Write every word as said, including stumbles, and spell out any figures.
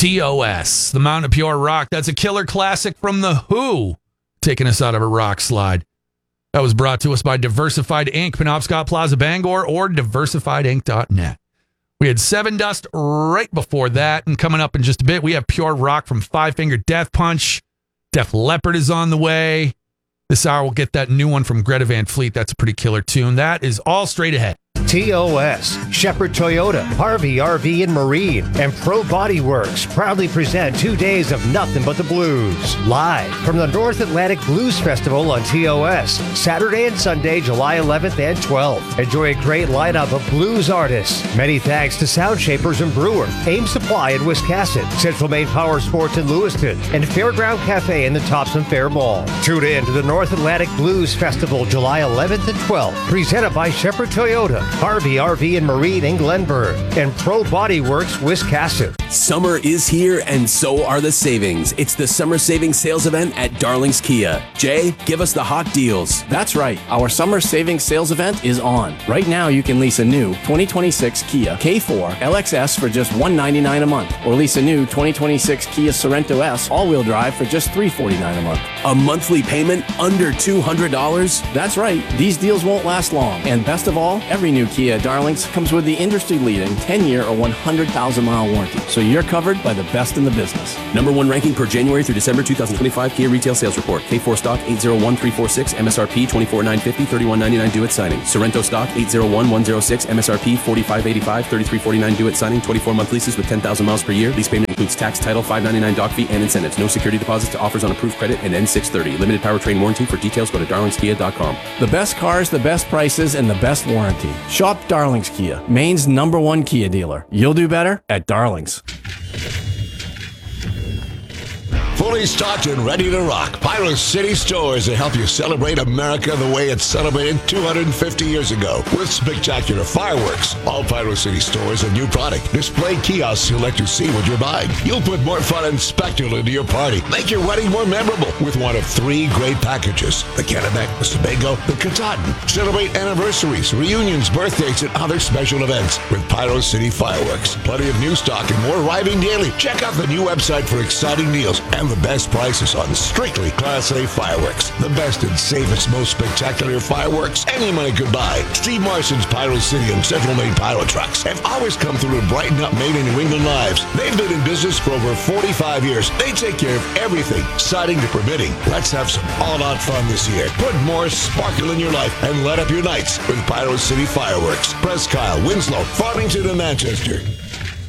T O S, the Mountain of Pure Rock. That's a killer classic from The Who, taking us out of a rock slide. That was brought to us by Diversified Incorporated, Penobscot Plaza, Bangor, or diversified inc dot net. We had Seven Dust right before that, and coming up in just a bit, we have Pure Rock from Five Finger Death Punch. Def Leppard is on the way. This hour, we'll get that new one from Greta Van Fleet. That's a pretty killer tune. That is all straight ahead. T O S, Shepherd Toyota, Harvey R V and Marine, and Pro Body Works proudly present two days of nothing but the blues. Live from the North Atlantic Blues Festival on T O S, Saturday and Sunday, July eleventh and twelfth. Enjoy a great lineup of blues artists. Many thanks to Sound Shapers and Brewer, Ames Supply in Wiscasset, Central Maine Power Sports in Lewiston, and Fairground Cafe in the Thompson Fair Mall. Tune in to the North Atlantic Blues Festival, July eleventh and twelfth, presented by Shepherd Toyota, Harvey R V and Marine in Glenburn, and Pro Body Works, Wiscasset. Summer is here, and so are the savings. It's the Summer Savings Sales Event at Darling's Kia. Jay, give us the hot deals. That's right. Our Summer Savings Sales Event is on. Right now, you can lease a new twenty twenty-six Kia K four L X S for just one hundred ninety-nine dollars a month, or lease a new twenty twenty-six Kia Sorento S all-wheel drive for just three hundred forty-nine dollars a month. A monthly payment under two hundred dollars? That's right. These deals won't last long. And best of all, every new Kia Darlings comes with the industry-leading ten-year or one hundred thousand mile warranty, so you're covered by the best in the business. Number one ranking per January through December twenty twenty-five Kia retail sales report. K four stock eight oh one three four six, M S R P twenty-four thousand nine hundred fifty dollars, thirty-one ninety-nine due at signing. Sorento stock eight oh one one oh six, M S R P forty-five eighty-five, thirty-three forty-nine due at signing. twenty-four month leases with ten thousand miles per year. Lease payment includes tax, title, five ninety-nine doc fee, and incentives. No security deposits to offers on approved credit and N six thirty. Limited powertrain warranty. For details, go to darlings kia dot com. The best cars, the best prices, and the best warranty. Shop Darlings Kia, Maine's number one Kia dealer. You'll do better at Darlings. Fully stocked and ready to rock. Pyro City Stores to help you celebrate America the way it celebrated two hundred fifty years ago with spectacular fireworks. All Pyro City Stores a new product. Display kiosks to let you see what you're buying. You'll put more fun and spectacle into your party. Make your wedding more memorable with one of three great packages. The Kennebec, the Sebago, the Katahdin. Celebrate anniversaries, reunions, birthdays, and other special events with Pyro City Fireworks. Plenty of new stock and more arriving daily. Check out the new website for exciting deals and the best prices on strictly Class A fireworks. The best and safest, most spectacular fireworks any money could buy. Steve Marson's Pyro City and Central Maine Pyro Trucks have always come through to brighten up Maine and New England lives. They've been in business for over forty-five years. They take care of everything, siding to permitting. Let's have some all-out fun this year. Put more sparkle in your life and light up your nights with Pyro City Fireworks. Presque Isle, Winslow, Farmington, and Manchester.